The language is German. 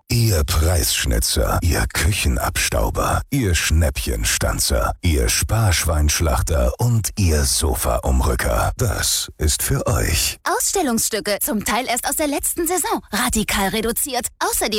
Ihr Preisschnitzer, Ihr Küchenabstauber, Ihr Schnäppchenstanzer, Ihr Sparschweinschlachter und Ihr Sofaumrücker. Das ist für euch. Ausstellungsstücke, zum Teil erst aus der letzten Saison. Radikal reduziert. Außerdem